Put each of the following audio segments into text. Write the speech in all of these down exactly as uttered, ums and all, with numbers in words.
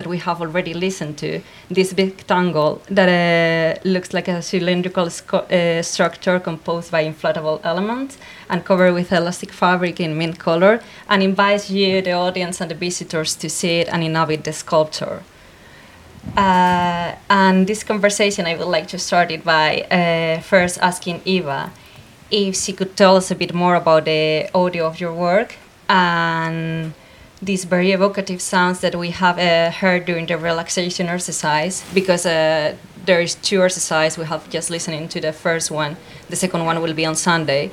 we have already listened to, this big tangle that uh, looks like a cylindrical sco- uh, structure composed by inflatable elements and covered with elastic fabric in mint color, and invites you, the audience, and the visitors to see it and inhabit the sculpture. Uh, and this conversation, I would like to start it by uh, first asking Eva if she could tell us a bit more about the audio of your work and these very evocative sounds that we have uh, heard during the relaxation exercise, because uh, there is two exercises. We have just listening to the first one. The second one will be on Sunday.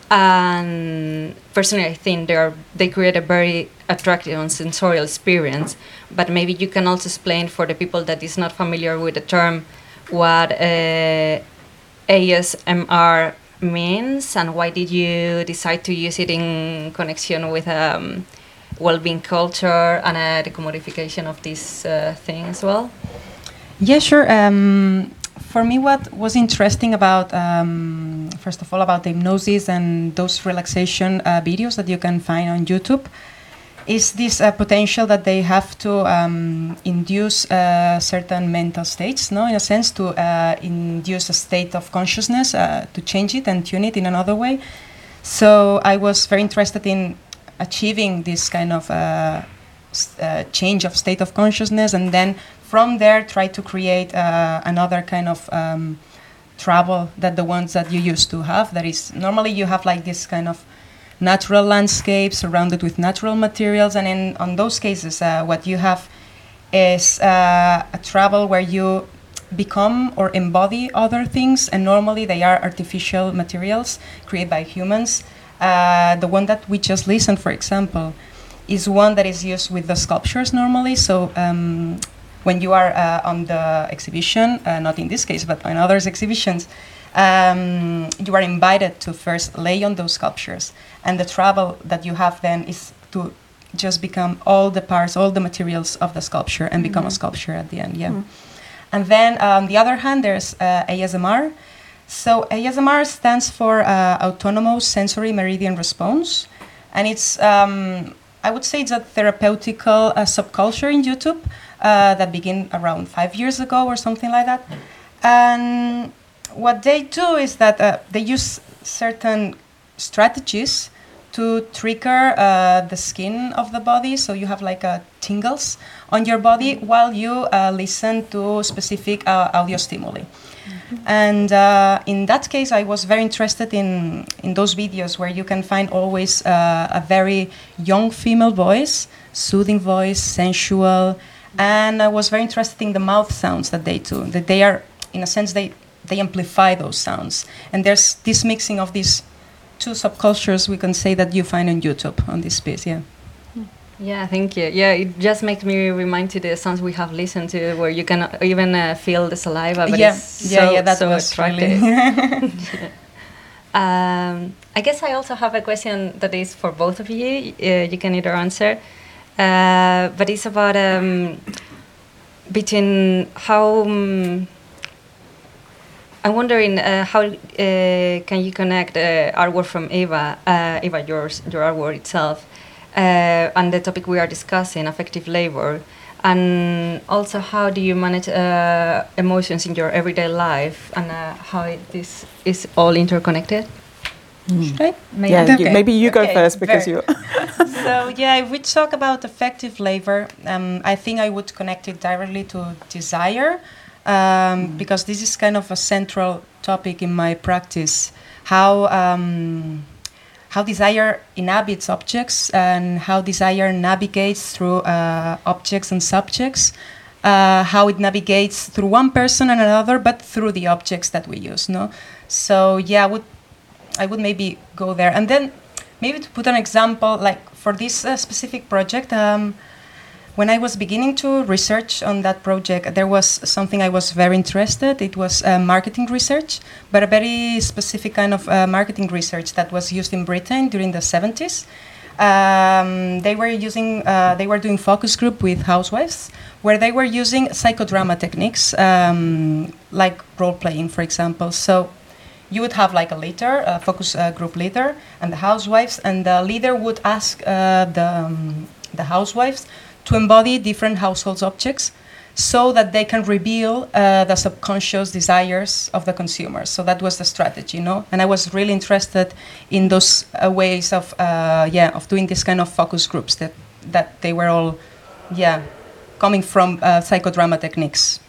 And personally, I think they are they create a very attractive and sensorial experience. But maybe you can also explain for the people that is not familiar with the term what uh, A S M R means, and why did you decide to use it in connection with um, well-being culture and uh, the commodification of this uh, thing as well? Yeah, sure. Um, for me, what was interesting about, um, first of all, about the hypnosis and those relaxation uh, videos that you can find on YouTube is this uh, potential that they have to um, induce uh, certain mental states, no, in a sense, to uh, induce a state of consciousness, uh, to change it and tune it in another way. So I was very interested in achieving this kind of uh, uh, change of state of consciousness, and then from there try to create uh, another kind of um, travel that the ones that you used to have. That is, normally you have like this kind of natural landscape surrounded with natural materials, and in on those cases uh, what you have is uh, a travel where you become or embody other things, and normally they are artificial materials created by humans. Uh, the one that we just listened, for example, is one that is used with the sculptures normally. So um, when you are uh, on the exhibition, uh, not in this case, but in others exhibitions, um, you are invited to first lay on those sculptures. And the travel that you have then is to just become all the parts, all the materials of the sculpture, and mm-hmm. become a sculpture at the end, yeah. Mm. And then on the other hand, there's uh, A S M R. So A S M R stands for uh, Autonomous Sensory Meridian Response. And it's, um, I would say it's a therapeutical uh, subculture in YouTube uh, that began around five years ago or something like that. And what they do is that uh, they use certain strategies to trigger uh, the skin of the body, so you have like uh, tingles on your body while you uh, listen to specific uh, audio stimuli. Mm-hmm. And uh, in that case, I was very interested in, in those videos where you can find always uh, a very young female voice, soothing voice, sensual, and I was very interested in the mouth sounds that they do, that they are, in a sense, they, they amplify those sounds. And there's this mixing of these two subcultures, we can say, that you find on YouTube on this piece, yeah. Yeah, thank you. Yeah, it just makes me remind to the songs we have listened to, where you can even uh, feel the saliva, but yeah. it's yeah, so, yeah, that so was attractive. Really um, I guess I also have a question that is for both of you. Uh, you can either answer, uh, but it's about um, between how. Um, I'm wondering uh, how uh, can you connect uh, artwork from Eva, uh, Eva, yours, your artwork itself, uh, and the topic we are discussing, affective labor, and also how do you manage uh, emotions in your everyday life, and uh, how it, this is all interconnected? Mm. Right? Maybe, yeah, okay. you, maybe you go okay. first because you. So yeah, if we talk about affective labor, um, I think I would connect it directly to desire. Um, mm. Because this is kind of a central topic in my practice, how um, how desire inhabits objects and how desire navigates through uh, objects and subjects, uh, how it navigates through one person and another, but through the objects that we use. No, so yeah, I would I would maybe go there, and then maybe to put an example, like for this uh, specific project. Um, When I was beginning to research on that project, there was something I was very interested. It was uh, marketing research, but a very specific kind of uh, marketing research that was used in Britain during the seventies. Um, they were using, uh, they were doing focus group with housewives, where they were using psychodrama techniques, um, like role playing, for example. So you would have like a leader, a focus uh, group leader, and the housewives, and the leader would ask uh, the um, the housewives to embody different household objects so that they can reveal uh, the subconscious desires of the consumers. So that was the strategy, you know. And I was really interested in those uh, ways of, uh, yeah, of doing this kind of focus groups that that they were all, yeah, coming from uh, psychodrama techniques.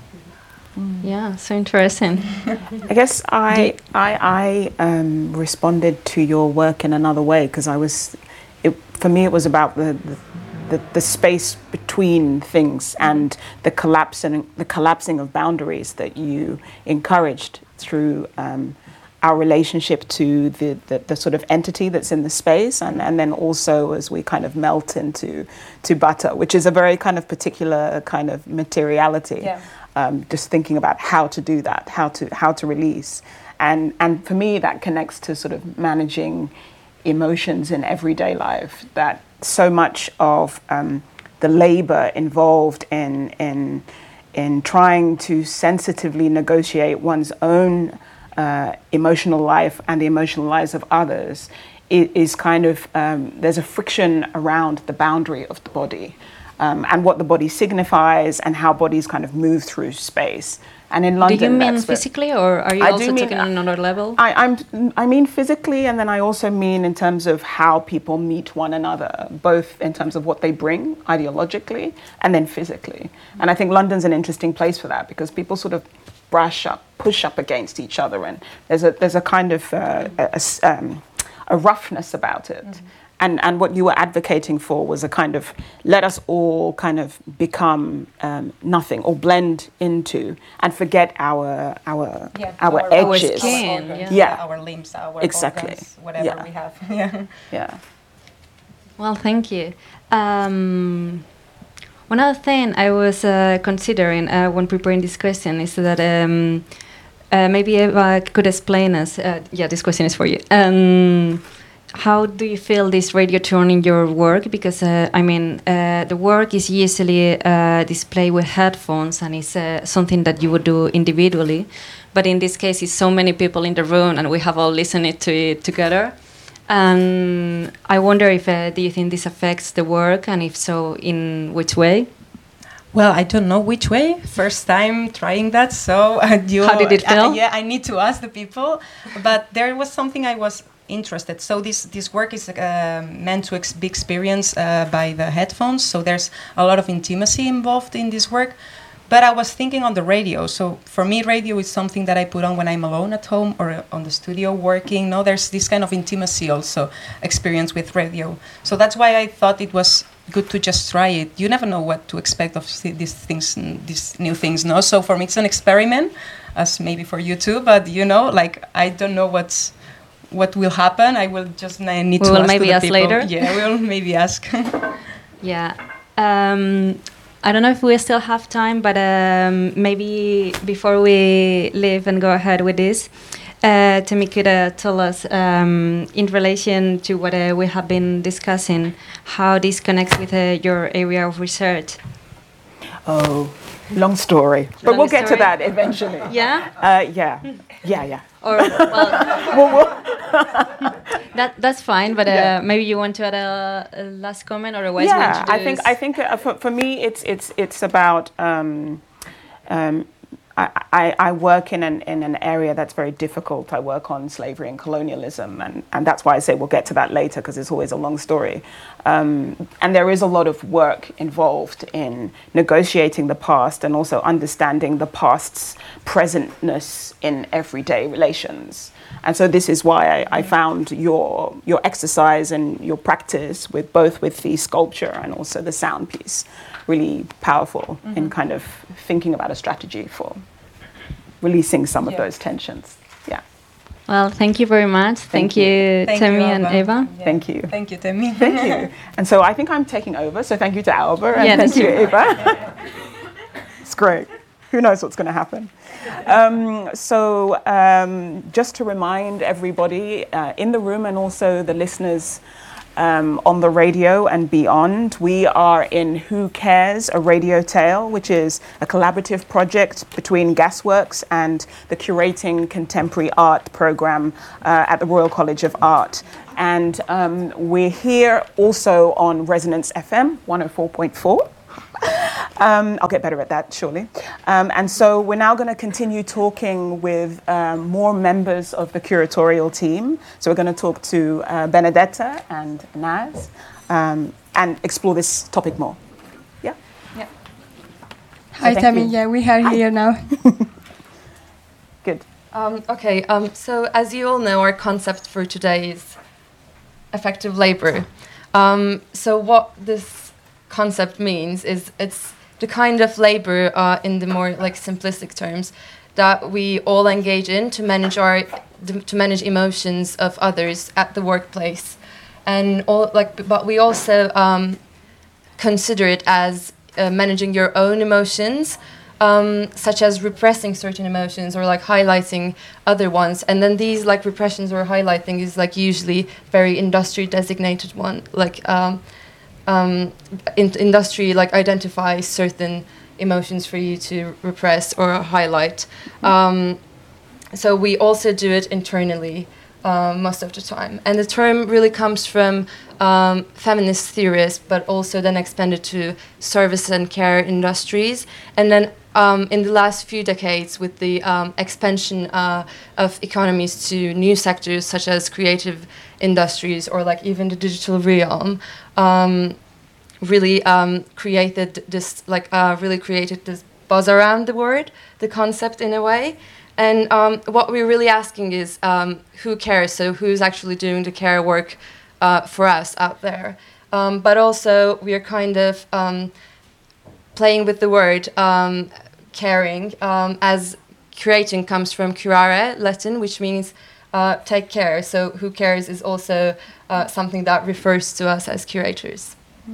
Yeah, so interesting. I guess I I, I um, responded to your work in another way because I was, it, for me, it was about the. the The, the space between things and the collapsing the collapsing of boundaries that you encouraged through um, our relationship to the, the, the sort of entity that's in the space, and, and then also as we kind of melt into to butter, which is a very kind of particular kind of materiality. Yeah. Um, just thinking about how to do that, how to how to release, and and for me that connects to sort of managing emotions in everyday life. That so much of um, the labor involved in in in trying to sensitively negotiate one's own uh, emotional life and the emotional lives of others is, is kind of um, there's a friction around the boundary of the body um, and what the body signifies and how bodies kind of move through space. And in London, do you mean that's physically, or are you I also mean, talking on another level? I, I'm, I mean physically, and then I also mean in terms of how people meet one another, both in terms of what they bring ideologically and then physically. And I think London's an interesting place for that because people sort of brush up, push up against each other, and there's a there's a kind of uh, a, a, um, a roughness about it. Mm-hmm. And and what you were advocating for was a kind of let us all kind of become um, nothing or blend into and forget our our yeah, our, our edges, our skin, our, yeah. yeah, our limbs, our exactly, organs, whatever yeah. we have. Yeah. Yeah. Well, thank you. Um, one other thing I was uh, considering uh, when preparing this question is that um, uh, maybe Eva could explain us. Uh, yeah, this question is for you. Um, How do you feel this radio tone in your work? Because, uh, I mean, uh, the work is usually uh, displayed with headphones and it's uh, something that you would do individually. But in this case, it's so many people in the room and we have all listened to it together. And I wonder if, uh, do you think this affects the work? And if so, in which way? Well, I don't know which way. First time trying that, so uh, you, How did it feel? Uh, yeah, I need to ask the people. But there was something I was interested. So this this work is uh, meant to ex- be experienced uh, by the headphones. So there's a lot of intimacy involved in this work. But I was thinking on the radio. So for me, radio is something that I put on when I'm alone at home or on the studio working. No, there's this kind of intimacy also experience with radio. So that's why I thought it was good to just try it. You never know what to expect of these things, these new things. No, so for me it's an experiment, as maybe for you too. But you know, like I don't know what's. What will happen? I will just need we to will ask maybe to the ask people. later. Yeah, we'll maybe ask. Yeah. Um, I don't know if we still have time, but um, maybe before we leave and go ahead with this, uh, Temi could uh, tell us, um, in relation to what uh, we have been discussing, how this connects with uh, your area of research. Oh, long story, but Long we'll get to story? that eventually. Yeah? Uh, yeah, yeah, yeah. Or, well, Well, we'll that, that's fine, but uh, Yeah. maybe you want to add a, a last comment, or otherwise we yeah, I introduce- think I think uh, for, for me it's it's it's about um, um, I, I, I work in an in an area that's very difficult. I work on slavery and colonialism, and, and that's why I say we'll get to that later because it's always a long story. Um, and there is a lot of work involved in negotiating the past and also understanding the past's presentness in everyday relations. And so this is why I, I found your your exercise and your practice with both with the sculpture and also the sound piece really powerful mm-hmm. in kind of thinking about a strategy for releasing some yeah. of those tensions. Yeah. Well, thank you very much. Thank, Thank you, you. Thank Temi you, and Alba. Eva. Yeah. Thank you. Thank you, Temi. Thank you. And so I think I'm taking over. So thank you to Alba and Yeah, thank that's you, true. Eva. It's great. Who knows what's going to happen? Um, so um, just to remind everybody uh, in the room and also the listeners, um, on the radio and beyond. We are in Who Cares, a Radio Tale, which is a collaborative project between Gasworks and the Curating Contemporary Art program uh, at the Royal College of Art. And um, we're here also on Resonance F M one oh four point four. Um, I'll get better at that, surely. Um, and so we're now going to continue talking with um, more members of the curatorial team. So we're going to talk to uh, Benedetta and Naz um, and explore this topic more. Yeah? Yeah. Hi, So Tammy. you. Yeah, we are Hi. here now. Good. Um, okay, um, so as you all know, our concept for today is effective labor. Um, so what this concept means is it's the kind of labor, uh, in the more like simplistic terms, that we all engage in to manage our to manage emotions of others at the workplace, and all like. But we also um, consider it as uh, managing your own emotions, um, such as repressing certain emotions or like highlighting other ones. And then these like repressions or highlighting is like usually very industry designated one, like. Um, Um, in industry like identifies certain emotions for you to repress or highlight. Um, so we also do it internally um, most of the time. And the term really comes from um, feminist theorists, but also then expanded to service and care industries. And then um, in the last few decades, with the um, expansion uh, of economies to new sectors such as creative industries or like even the digital realm, um, really um, created this like uh, really created this buzz around the word, the concept in a way. And um, what we're really asking is um, who cares? So who's actually doing the care work uh, for us out there? Um, but also we are kind of um, playing with the word um, caring, um, as curating comes from curare, Latin, which means uh, take care. So who cares is also uh, something that refers to us as curators.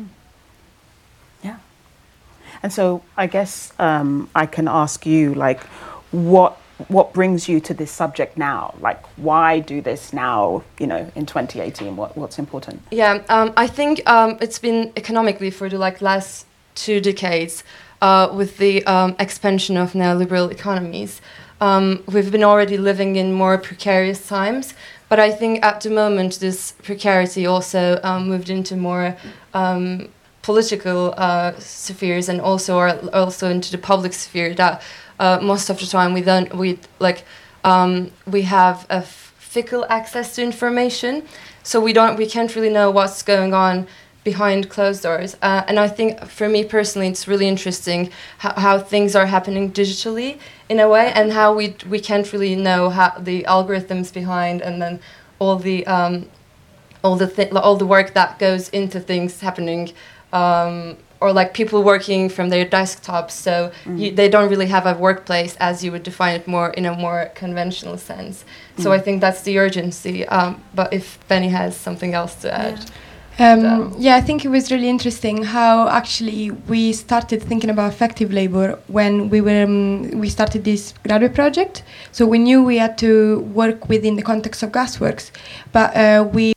Yeah. And so I guess um, I can ask you, like, what what brings you to this subject now? Like, why do this now, you know, in twenty eighteen? What, what's important? Yeah, um, I think um, it's been economically for the like last two decades uh, with the um, expansion of neoliberal economies. Um, we've been already living in more precarious times, but I think at the moment this precarity also um, moved into more um, political uh, spheres and also or also into the public sphere. That uh, most of the time we don't we like um, we have a f- fickle access to information, so we don't we can't really know what's going on behind closed doors. Uh, and I think for me personally, it's really interesting how, how things are happening digitally in a way, and how we we can't really know how the algorithms behind, and then all the um, all the th- all the work that goes into things happening. Um, or like people working from their desktops, so mm. you, they don't really have a workplace as you would define it more in a more conventional sense. Mm. So I think that's the urgency. Um, but if Benny has something else to add. Yeah. Um, yeah, I think it was really interesting how actually we started thinking about effective labor when we were um, we started this graduate project. So we knew we had to work within the context of Gasworks, but uh, we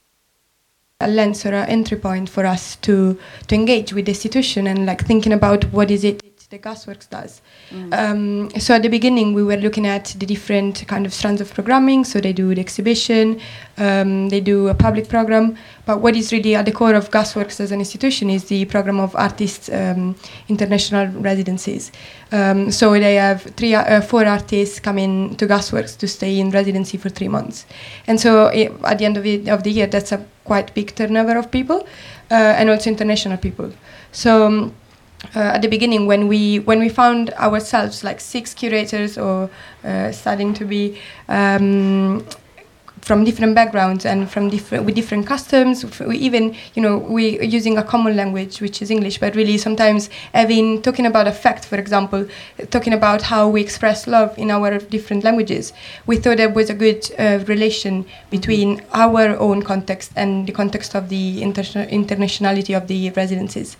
a lens or an entry point for us to to engage with the institution and like thinking about what is it the Gasworks does. Mm. Um, so at the beginning we were looking at the different kind of strands of programming. So they do the exhibition, um, they do a public program, but what is really at the core of Gasworks as an institution is the program of artists um, international residencies. Um, so they have three, uh, four artists coming to Gasworks to stay in residency for three months. And so it, at the end of, it, of the year, that's a quite big turnover of people, uh, and also international people. So um, uh, at the beginning, when we when we found ourselves like six curators or uh, starting to be um, from different backgrounds and from different with different customs, we even you know we using a common language which is English, but really sometimes having talking about affect, for example, talking about how we express love in our different languages. We thought there was a good uh, relation between our own context and the context of the inter- internationality of the residencies.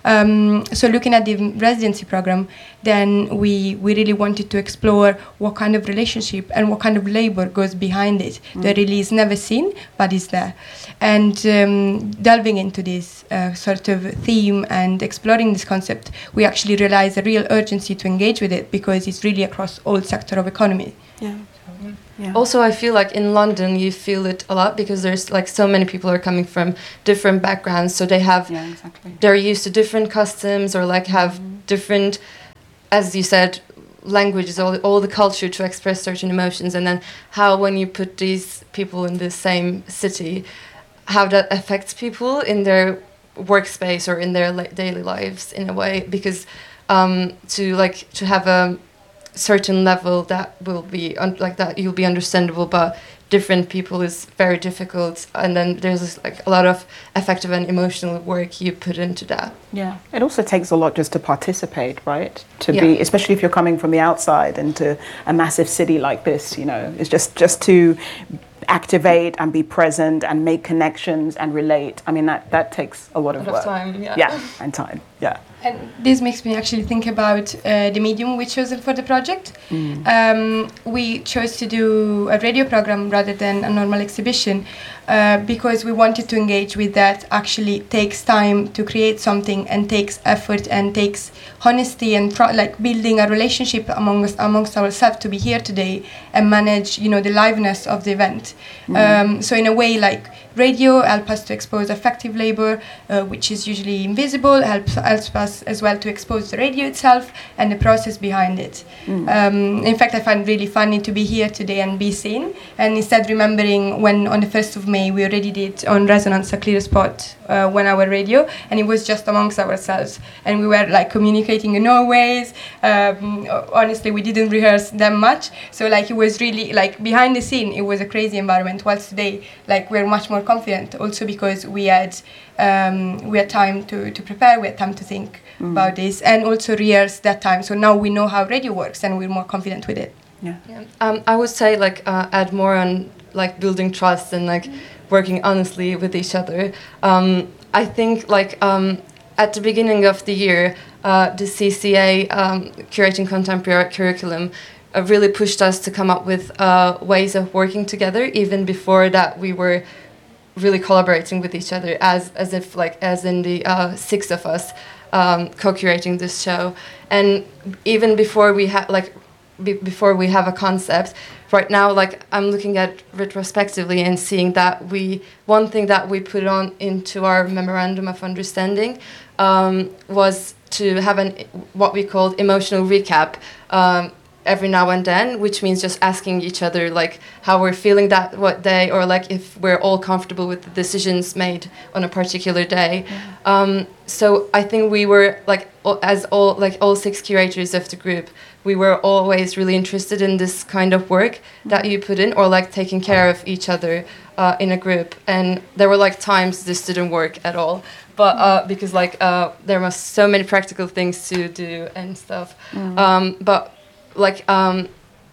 Um, so looking at the residency program, then we, we really wanted to explore what kind of relationship and what kind of labor goes behind it. Mm. That really is never seen, but is there. And um, delving into this uh, sort of theme and exploring this concept, we actually realized a real urgency to engage with it because it's really across all sector of economy. Yeah. Yeah. Also, I feel like in London you feel it a lot because there's like so many people are coming from different backgrounds, so they have yeah, exactly. they're used to different customs or like have mm-hmm. different, as you said, languages, all all the culture to express certain emotions, and then how when you put these people in the same city, how that affects people in their workspace or in their like, daily lives in a way, because um, to like to have a certain level that will be un- like that you'll be understandable, but different people is very difficult, and then there's this, like a lot of affective and emotional work you put into that. Yeah, it also takes a lot just to participate, right? To yeah. be, especially if you're coming from the outside into a massive city like this, you know, it's just just to activate and be present and make connections and relate. I mean, that that takes a lot of a lot work. Of time, yeah. yeah, and time. Yeah. And this makes me actually think about uh, the medium we chosen for the project. Mm. Um, we chose to do a radio program rather than a normal exhibition uh, because we wanted to engage with that actually takes time to create something and takes effort and takes honesty and tr- like building a relationship among us, amongst ourselves to be here today and manage, you know, the liveness of the event. Mm. Um, so in a way, like radio helps us to expose affective labor, uh, which is usually invisible, helps, helps us as well to expose the radio itself and the process behind it. Mm. Um, in fact, I find it really funny to be here today and be seen, and instead remembering when on the first of May we already did on Resonance a clear spot uh, one hour radio, and it was just amongst ourselves, and we were like communicating in all ways. Um, honestly, we didn't rehearse that much, so like it was really like behind the scene it was a crazy environment, whilst today like we're much more confident also because we had um, we had time to, to prepare, we had time to think mm. about this and also rehearse that time, so now we know how radio works and we're more confident with it. Yeah, yeah. Um, I would say like uh, add more on like building trust and like mm. working honestly with each other. Um, I think like um, at the beginning of the year, uh, the C C A um, Curating Contemporary Curriculum uh, really pushed us to come up with uh, ways of working together. Even before that, we were really collaborating with each other as as if like as in the uh, six of us um, co-curating this show. And even before we have like be- before we have a concept, right now like I'm looking at retrospectively and seeing that we one thing that we put on into our memorandum of understanding um, was to have an what we called emotional recap. Um, every now and then, which means just asking each other like how we're feeling that what day, or like if we're all comfortable with the decisions made on a particular day. Mm-hmm. Um, so I think we were like as all like all six curators of the group, we were always really interested in this kind of work mm-hmm. that you put in, or like taking care of each other uh, in a group. And there were like times this didn't work at all, but uh, because like uh, there were so many practical things to do and stuff. Mm-hmm. Um, but like um,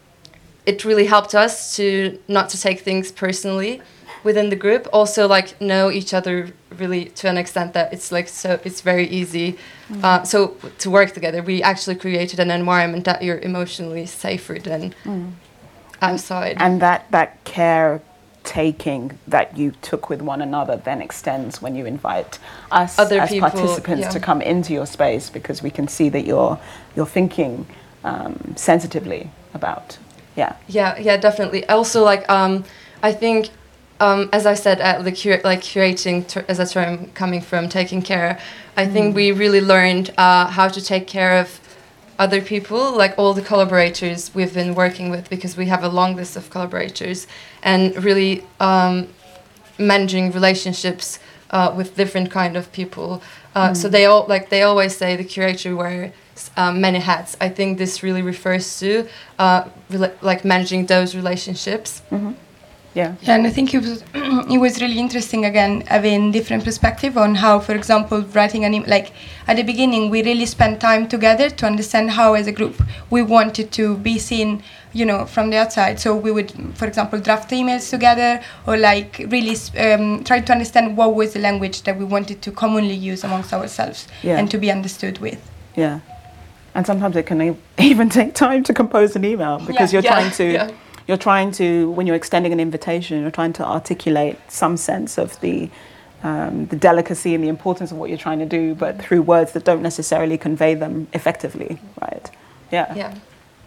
it really helped us to not to take things personally within the group. Also like know each other really to an extent that it's like so it's very easy. Mm. Uh, so to work together, we actually created an environment that you're emotionally safer than mm. outside. And, and that that care taking that you took with one another then extends when you invite us Other as people, participants yeah. to come into your space, because we can see that you're you're thinking Um, sensitively about, yeah. Yeah, yeah, definitely. Also, like, um, I think, um, as I said, uh, the cura- like curating ter- as a term coming from taking care, I mm. think we really learned uh, how to take care of other people, like all the collaborators we've been working with, because we have a long list of collaborators, and really um, managing relationships uh, with different kind of people. Uh, mm. So they all like they always say the curator wears um, many hats. I think this really refers to uh, rela- like managing those relationships. Mm-hmm. Yeah. Yeah, and I think it was it was really interesting again having different perspective on how, for example, writing an email. Like at the beginning, we really spent time together to understand how, as a group, we wanted to be seen, you know, from the outside. So we would, for example, draft emails together, or like really um, try to understand what was the language that we wanted to commonly use amongst ourselves Yeah. and to be understood with. Yeah. And sometimes it can e- even take time to compose an email because Yeah. you're Yeah. trying to, Yeah. you're trying to, when you're extending an invitation, you're trying to articulate some sense of the, um, the delicacy and the importance of what you're trying to do, but through words that don't necessarily convey them effectively, right? Yeah. Yeah.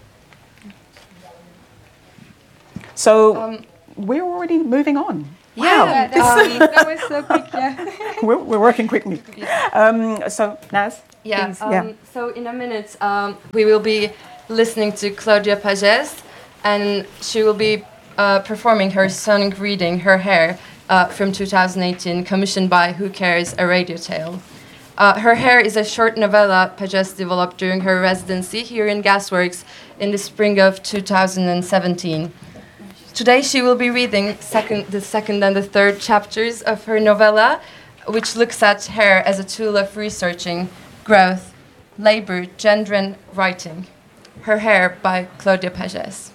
So Um, we're already moving on. Yeah, Wow. that, was, that was so quick. Yeah. we're, we're working quickly. Um, so, Naz? Yeah, please, um, yeah. so in a minute um, we will be listening to Claudia Pagès, and she will be uh, performing her sonic reading, Her Hair, uh, from two thousand eighteen, commissioned by Who Cares, a Radio Tale. Uh, Her Hair is a short novella Pagès developed during her residency here in Gasworks in the spring of two thousand seventeen. Today she will be reading second, the second and the third chapters of her novella, which looks at hair as a tool of researching growth, labor, gender and writing. Her Hair by Claudia Pagès.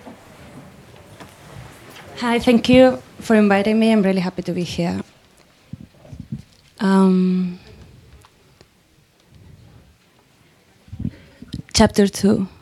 Hi, thank you for inviting me. I'm really happy to be here. Um, chapter two.